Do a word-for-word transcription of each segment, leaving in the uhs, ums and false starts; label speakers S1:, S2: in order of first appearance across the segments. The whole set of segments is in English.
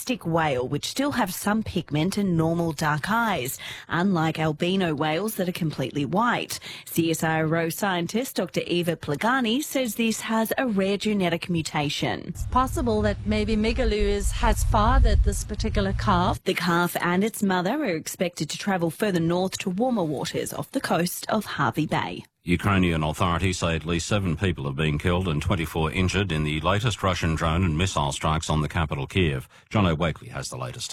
S1: domestic whale, which still have some pigment and normal dark eyes, unlike albino whales that are completely white. C S I R O scientist Doctor Eva Plagani says this has a rare genetic mutation.
S2: It's possible that maybe Megaloo has fathered this particular calf.
S1: The calf and its mother are expected to travel further north to warmer waters off the coast of Hervey Bay.
S3: Ukrainian authorities say at least seven people have been killed and twenty-four injured in the latest Russian drone and missile strikes on the capital, Kiev. John O'Wakely has the latest.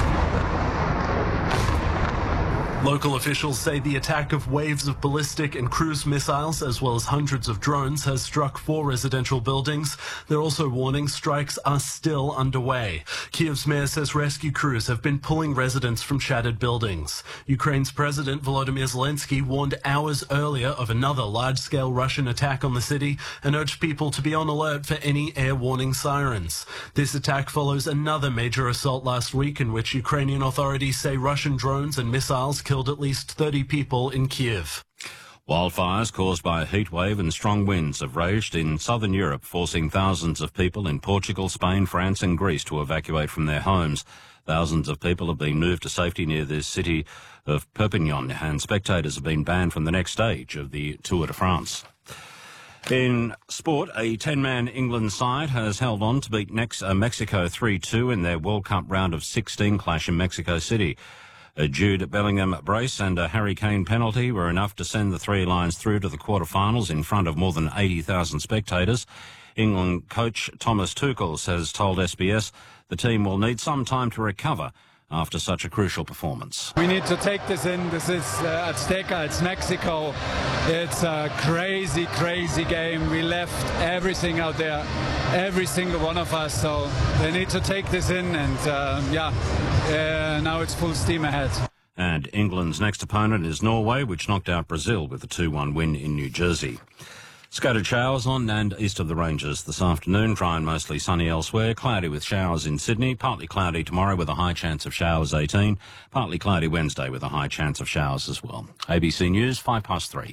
S4: Local officials say the attack of waves of ballistic and cruise missiles, as well as hundreds of drones, has struck four residential buildings. They're also warning strikes are still underway. Kiev's mayor says rescue crews have been pulling residents from shattered buildings. Ukraine's President Volodymyr Zelensky warned hours earlier of another large-scale Russian attack on the city and urged people to be on alert for any air warning sirens. This attack follows another major assault last week in which Ukrainian authorities say Russian drones and missiles killed at least thirty people in Kiev.
S3: Wildfires caused by a heat wave and strong winds have raged in southern Europe, forcing thousands of people in Portugal, Spain, France and Greece to evacuate from their homes. Thousands of people have been moved to safety near the city of Perpignan, and spectators have been banned from the next stage of the Tour de France. In sport, a ten-man England side has held on to beat next, uh, Mexico three two in their World Cup round of sixteen clash in Mexico City. A Jude Bellingham brace and a Harry Kane penalty were enough to send the Three Lions through to the quarterfinals in front of more than eighty thousand spectators. England coach Thomas Tuchel has told S B S the team will need some time to recover after such a crucial performance.
S5: We need to take this in. This is uh, Azteca, it's Mexico. It's a crazy, crazy game. We left everything out there, every single one of us. So they need to take this in, and uh, yeah, uh, now it's full steam ahead.
S3: And England's next opponent is Norway, which knocked out Brazil with a two one win in New Jersey. Scattered showers on and east of the ranges this afternoon. Dry and mostly sunny elsewhere. Cloudy with showers in Sydney. Partly cloudy tomorrow with a high chance of showers eighteen. Partly cloudy Wednesday with a high chance of showers as well. A B C News, five past three.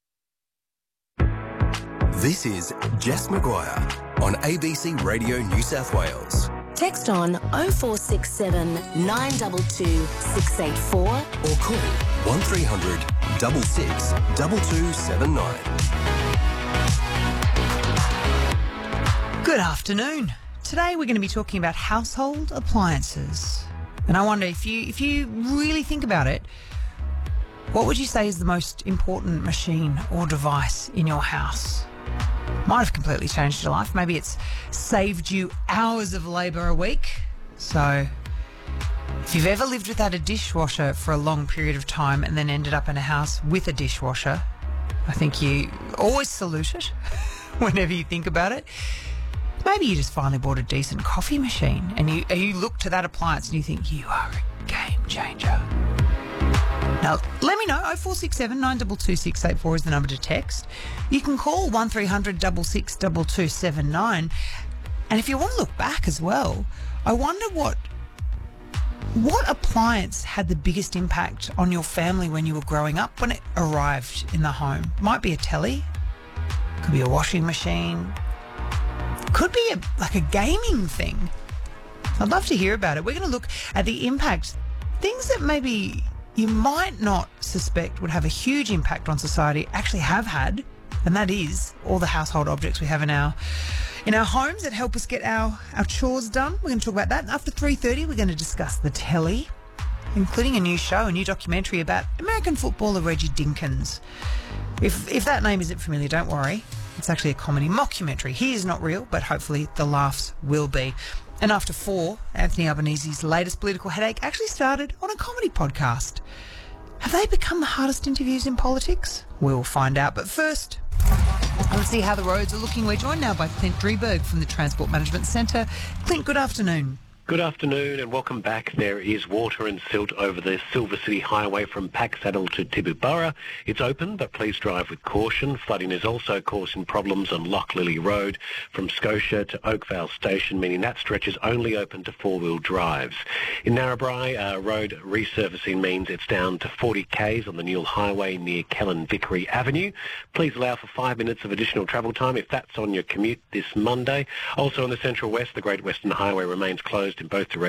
S6: This is Jess Maguire on A B C Radio New South Wales.
S7: Text on oh four six seven, nine two two, six eight four
S6: or call one three hundred, six six, two two seven nine.
S8: Good afternoon. Today we're going to be talking about household appliances. And I wonder if you if you really think about it, what would you say is the most important machine or device in your house? Might have completely changed your life. Maybe it's saved you hours of labour a week. So if you've ever lived without a dishwasher for a long period of time and then ended up in a house with a dishwasher, I think you always salute it whenever you think about it. Maybe you just finally bought a decent coffee machine and you you look to that appliance and you think you are a game changer. Now, let me know. oh four six seven, nine two two, six eight four is the number to text. You can call one three hundred, six six, two two seven nine. And if you want to look back as well, I wonder what what appliance had the biggest impact on your family when you were growing up, when it arrived in the home. Might be a telly, could be a washing machine, could be a, like a gaming thing. I'd love to hear about it. We're going to look at the impact, things that maybe you might not suspect would have a huge impact on society actually have had, and that is all the household objects we have in our in our homes that help us get our, our chores done. We're going to talk about that. After three thirty, we're going to discuss the telly, including a new show, a new documentary about American footballer Reggie Dinkins. If if that name isn't familiar, don't worry. It's actually a comedy mockumentary. He is not real, but hopefully the laughs will be. And after four, Anthony Albanese's latest political headache actually started on a comedy podcast. Have they become the hardest interviews in politics? We'll find out. But first, let's see how the roads are looking. We're joined now by Clint Drieberg from the Transport Management Centre. Clint, good afternoon.
S9: Good afternoon and welcome back. There is water and silt over the Silver City Highway from Packsaddle to Tibooburra. It's open, but please drive with caution. Flooding is also causing problems on Loch Lilly Road from Scotia to Oakvale Station, meaning that stretch is only open to four-wheel drives. In Narrabri, uh, road resurfacing means it's down to forty kays on the Newell Highway near Kellen Vickery Avenue. Please allow for five minutes of additional travel time if that's on your commute this Monday. Also on the Central West, the Great Western Highway remains closed in both directions